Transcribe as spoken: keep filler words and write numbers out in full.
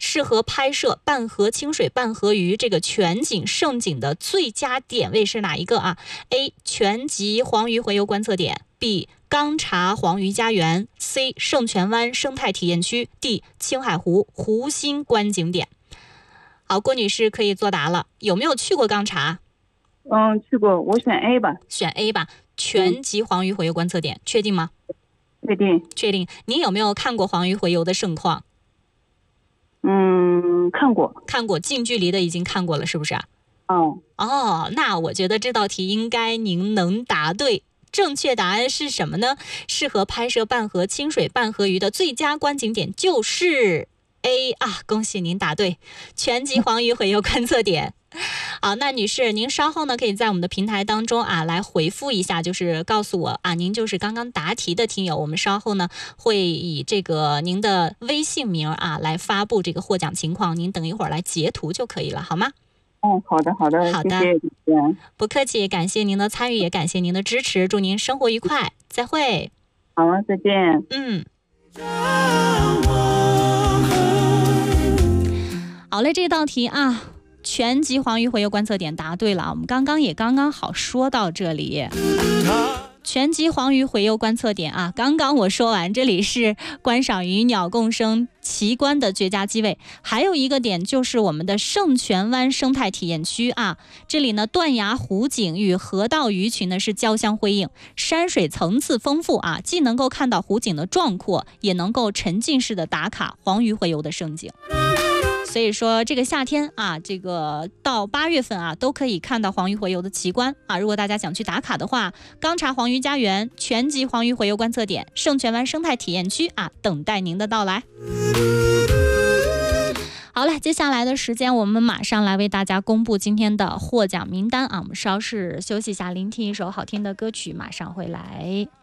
适合拍摄半河清水半河鱼这个全景胜景的最佳点位是哪一个啊 ？A. 全集黄鱼洄游观测点 B. 钢茶黄鱼家园 C. 圣泉湾生态体验区 D. 青海湖湖心观景点。好，郭女士可以作答了。有没有去过钢茶？ 嗯，去过，我选 A 吧。 选 A 吧。全集黄鱼洄游观测点，确定吗？ 确定。 确定。您有没有看过黄鱼洄游的盛况？ 嗯，看过。 看过，近距离的已经看过了，是不是啊？ 哦。 哦，那我觉得这道题应该您能答对。正确答案是什么呢？适合拍摄半河清水半河鱼的最佳观景点就是 A 啊！恭喜您答对，全集黄鱼洄游观测点。好，那女士，您稍后呢可以在我们的平台当中啊来回复一下，就是告诉我啊，您就是刚刚答题的听友。我们稍后呢会以这个您的微信名啊来发布这个获奖情况，您等一会儿来截图就可以了，好吗？ 嗯，好的，好的， 好的， 谢谢。 不客气，感谢您的参与，也感谢您的支持，祝您生活愉快，再会。 好，再见。 嗯。好嘞，这道题啊，全集黄鱼洄游观测点答对了，我们刚刚也刚刚好说到这里。全集黄鱼洄游观测点啊，刚刚我说完，这里是观赏鱼鸟共生奇观的绝佳机位。还有一个点就是我们的圣泉湾生态体验区啊，这里呢断崖湖景与河道鱼群呢是交相辉映，山水层次丰富啊，既能够看到湖景的壮阔，也能够沉浸式的打卡黄鱼洄游的盛景。所以说这个夏天啊，这个到八月份啊，都可以看到黄鱼洄游的奇观啊。如果大家想去打卡的话，钢茶黄鱼家园、全集黄鱼洄游观测点、圣泉湾生态体验区啊，等待您的到来。好了，接下来的时间我们马上来为大家公布今天的获奖名单啊。我们稍事休息一下，聆听一首好听的歌曲，马上回来。